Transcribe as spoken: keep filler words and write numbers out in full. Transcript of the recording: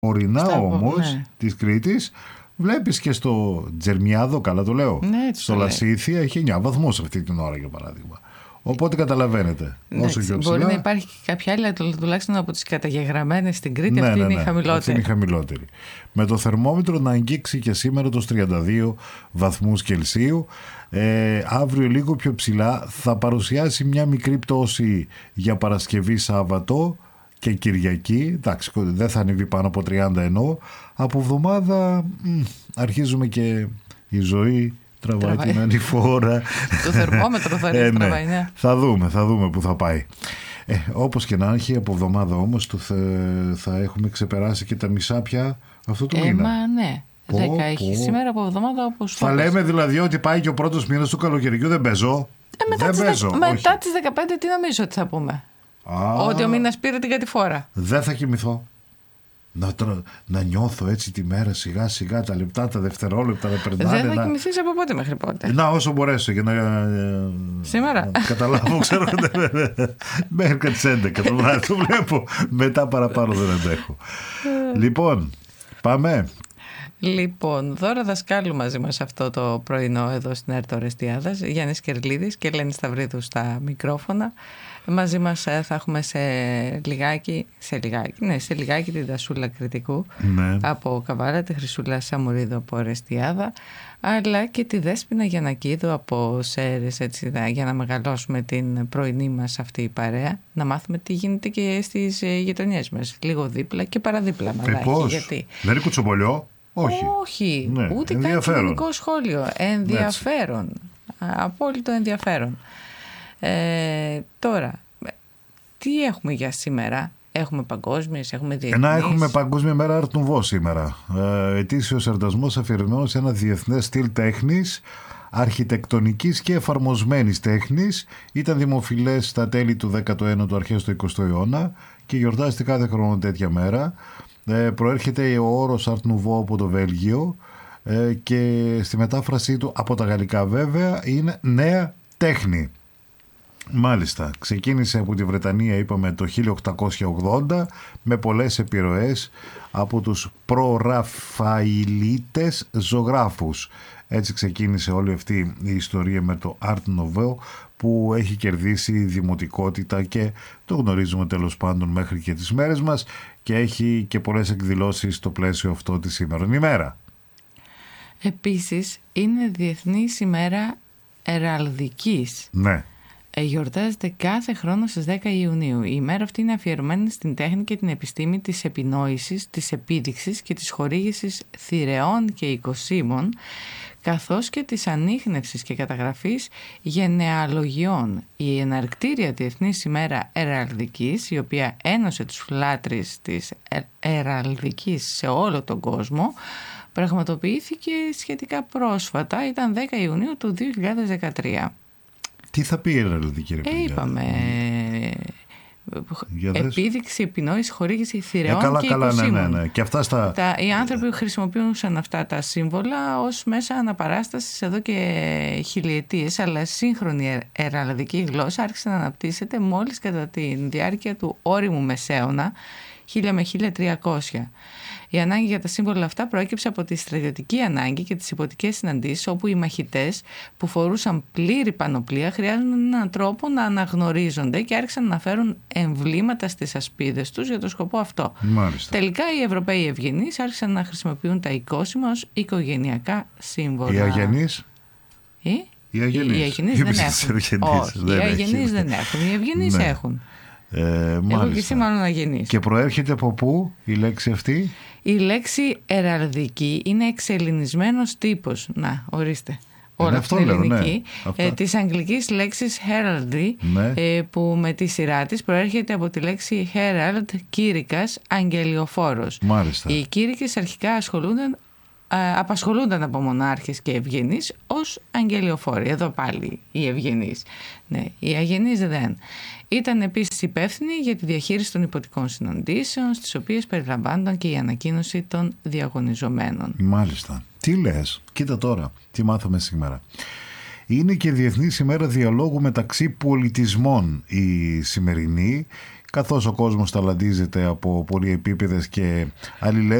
ορεινά όμως ναι. της Κρήτης βλέπεις και στο Τζερμιάδο, καλά το λέω, ναι, στο Λασίθια έχει εννιά βαθμούς αυτή την ώρα για παράδειγμα. Οπότε καταλαβαίνετε, όσο πιο ψηλά. Μπορεί να υπάρχει και κάποια άλλη, τουλάχιστον από τις καταγεγραμμένες στην Κρήτη, ναι, αυτή ναι, είναι ναι, η χαμηλότερη. Αυτή είναι η χαμηλότερη. Με το θερμόμετρο να αγγίξει και σήμερα τους τριάντα δύο βαθμούς Κελσίου. Ε, αύριο λίγο πιο ψηλά θα παρουσιάσει μια μικρή πτώση για Παρασκευή, Σάββατο και Κυριακή. Εντάξει, δεν θα ανέβει πάνω από τριάντα, ενώ από εβδομάδα μ, αρχίζουμε και η ζωή τραβάει την ανηφόρα. Το θερμόμετρο θα ρίξει, ε, τραβάει, ναι. Θα δούμε, θα δούμε που θα πάει. Ε, όπως και να έχει, από εβδομάδα όμως το θα, θα έχουμε ξεπεράσει και τα μισά πια αυτό το ε, μήνα. Μα ναι. Πω, δέκα έχει πω. σήμερα από εβδομάδα, όπως θα φώτας. λέμε δηλαδή ότι πάει και ο πρώτος μήνας του καλοκαιριού, δεν παίζω. Ε, μετά δεν τις παίζω. Δε... Μετά τις δεκαπέντε τι νομίζω ότι θα πούμε. Α, ότι ο μήνας πήρε την κατηφόρα. Δεν θα κοιμηθώ. Να, τρο... να νιώθω έτσι τη μέρα σιγά σιγά, τα λεπτά, τα δευτερόλεπτα να περνάνε. Δεν θα να... κοιμηθείς από πότε μέχρι πότε? Να, όσο μπορέσω για να. Σήμερα. Να καταλάβω, ξέρω. Μέχρι και τις έντεκα το βράδυ το βλέπω. Μετά παραπάνω δεν αντέχω. Λοιπόν, πάμε. Λοιπόν, Δώρα Δασκάλου μαζί μας αυτό το πρωινό εδώ στην ΕΡΤ Ορεστιάδας, Γιάννης Κερλίδης και Ελένη Σταυρίδου στα μικρόφωνα. Μαζί μας θα έχουμε σε λιγάκι, σε λιγάκι, ναι, σε λιγάκι την Τασούλα Κρητικού, ναι, από Καβάλα, τη Χρυσούλα Σαμουρίδου από Ορεστιάδα, αλλά και τη Δέσποινα Γιαννακίδου από Σέρες, έτσι, για να μεγαλώσουμε την πρωινή μας αυτή η παρέα, να μάθουμε τι γίνεται και στις γειτονιές μας, λίγο δίπλα και παραδίπλα. Ε, πώς, γιατί... δεν είναι κουτσομπολιό? Όχι, Όχι, ναι, ούτε καν κοινωνικό σχόλιο. Ενδιαφέρον. Έτσι. Απόλυτο ενδιαφέρον. Ε, τώρα, τι έχουμε για σήμερα? Έχουμε παγκόσμιες, έχουμε διεθνείς. Να έχουμε παγκόσμια μέρα Art Nouveau σήμερα. Ε, ετήσιος εορτασμός αφιερωμένος σε ένα διεθνές στυλ τέχνης, αρχιτεκτονικής και εφαρμοσμένης τέχνης. Ήταν δημοφιλές στα τέλη του δέκατου ένατου, αρχές του εικοστού αιώνα και γιορτάζεται κάθε χρόνο τέτοια μέρα. Ε, προέρχεται ο όρος Art Nouveau από το Βέλγιο ε, και στη μετάφρασή του από τα γαλλικά βέβαια είναι νέα τέχνη. Μάλιστα, ξεκίνησε από τη Βρετανία, είπαμε, το χίλια οκτακόσια ογδόντα με πολλές επιρροές από τους προραφαηλίτες ζωγράφους. Έτσι ξεκίνησε όλη αυτή η ιστορία με το Art Nouveau που έχει κερδίσει δημοτικότητα και το γνωρίζουμε τέλος πάντων μέχρι και τις μέρες μας και έχει και πολλές εκδηλώσεις στο πλαίσιο αυτό τη σήμερον ημέρα. Επίσης είναι Διεθνής ημέρα Εραλδικής. Ναι. Γιορτάζεται κάθε χρόνο στις δέκα Ιουνίου. Η ημέρα αυτή είναι αφιερωμένη στην τέχνη και την επιστήμη της επινόησης, της επίδειξης και της χορήγησης θηρεών και οικοσύμων, καθώς και της ανίχνευσης και καταγραφής γενεαλογιών. Η εναρκτήρια Διεθνής ημέρα Εραλδικής, η οποία ένωσε τους λάτρεις της Εραλδικής σε όλο τον κόσμο, πραγματοποιήθηκε σχετικά πρόσφατα, ήταν δέκα Ιουνίου του δύο χιλιάδες δεκατρία. Τι θα πει η εραλδική, ρε παιδιά? Ε, είπαμε... Επίδειξη, επινόηση, χορήγηση θηρεών ε, καλά, και καλά, οικοσύμων. Ναι, ναι, ναι. Και αυτά στα... τα, οι άνθρωποι χρησιμοποιούσαν αυτά τα σύμβολα ως μέσα αναπαράστασης εδώ και χιλιετίες, αλλά σύγχρονη εραλδική γλώσσα άρχισε να αναπτύσσεται μόλις κατά τη διάρκεια του όριμου Μεσαίωνα χίλια με χίλια τριακόσια. Η ανάγκη για τα σύμβολα αυτά προέκυψε από τη στρατιωτική ανάγκη και τις υποτικές συναντήσεις, όπου οι μαχητές που φορούσαν πλήρη πανοπλία χρειάζονταν έναν τρόπο να αναγνωρίζονται και άρχισαν να φέρουν εμβλήματα στις ασπίδες τους για το σκοπό αυτό. Μάλιστα. Τελικά οι Ευρωπαίοι ευγενείς άρχισαν να χρησιμοποιούν τα οικόσιμα ως οικογενειακά σύμβολα. Οι αγενείς? Ε? Οι αγενείς, οι αγενείς δεν έχουν. Όχι, οι αγενείς δεν έχουν. Οι ευγενείς ναι. έχουν. Ε, Εγώ και εσύ μάλλον αγενείς. Και προέρχεται από πού η λέξη αυτή? Η λέξη εραλδική είναι εξελληνισμένος τύπος. Να, ορίστε. Όλα αυτό στην λέω, ελληνική. Ναι. Ε, της αγγλικής λέξης heraldry, ναι. ε, που με τη σειρά της προέρχεται από τη λέξη herald, κήρυκας, αγγελιοφόρος. Μάλιστα. Οι κήρυκες αρχικά ασχολούνταν απασχολούνταν από μονάρχες και ευγενείς ως αγγελιοφόροι. Εδώ πάλι οι ευγενείς. Ναι, οι αγενείς δεν. Ήταν επίσης υπεύθυνοι για τη διαχείριση των υποτικών συναντήσεων, στις οποίες περιλαμβάνονταν και η ανακοίνωση των διαγωνιζομένων. Μάλιστα. Τι λες? Κοίτα τώρα, τι μάθαμε σήμερα. Είναι και Διεθνής ημέρα διαλόγου μεταξύ πολιτισμών η σημερινή. καθώς ο κόσμος ταλαντίζεται από πολυεπίπεδες και αλληλές